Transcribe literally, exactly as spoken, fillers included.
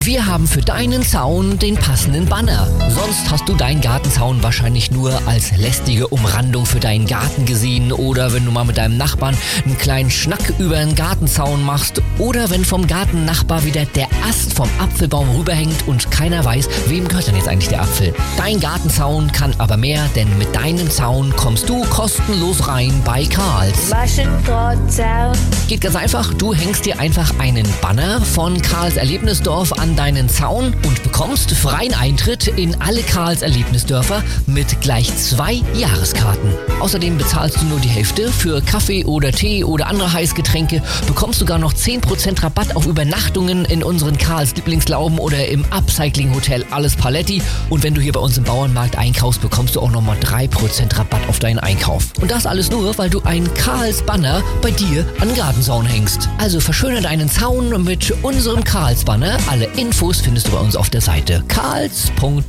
Wir haben für deinen Zaun den passenden Banner. Sonst hast du deinen Gartenzaun wahrscheinlich nur als lästige Umrandung für deinen Garten gesehen oder wenn du mal mit deinem Nachbarn einen kleinen Schnack über den Gartenzaun machst oder wenn vom Gartennachbar wieder der Ast vom Apfelbaum rüberhängt und keiner weiß, wem gehört denn jetzt eigentlich der Apfel. Dein Gartenzaun kann aber mehr, denn mit deinem Zaun kommst du kostenlos rein bei Karls. Maschendrahtzaun. Geht ganz einfach, du hängst dir einfach einen Banner von Karls Erlebnisdorf an deinen Zaun und bekommst freien Eintritt in alle Karls Erlebnisdörfer mit gleich zwei Jahreskarten. Außerdem bezahlst du nur die Hälfte für Kaffee oder Tee oder andere Heißgetränke, bekommst sogar noch zehn Prozent Rabatt auf Übernachtungen in unseren Karls Lieblingslauben oder im Upcycling Hotel Alles Paletti und wenn du hier bei uns im Bauernmarkt einkaufst, bekommst du auch nochmal drei Prozent Rabatt auf deinen Einkauf. Und das alles nur, weil du einen Karls Banner bei dir an den Gartenzaun hängst. Also verschönere deinen Zaun mit unserem Karls Banner. Alle Infos findest du bei uns auf der Seite karls punkt